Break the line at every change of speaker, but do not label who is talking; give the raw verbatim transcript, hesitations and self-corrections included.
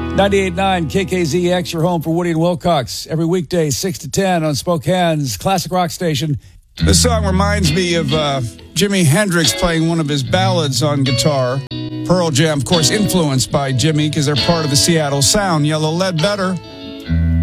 ninety-eight point nine K K Z X, your home for Woody and Wilcox. Every weekday, six to ten on Spokane's classic rock station.
This song reminds me of uh, Jimi Hendrix playing one of his ballads on guitar. Pearl Jam, of course, influenced by Jimmy because they're part of the Seattle sound. Yellow Ledbetter.